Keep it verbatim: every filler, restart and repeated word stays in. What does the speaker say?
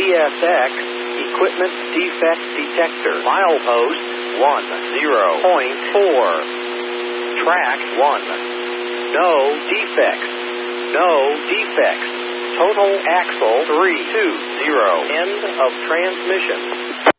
S X, Equipment Defect Detector. Milepost one zero point four. Track one. No defects. No defects. Total axle three two zero. End of transmission.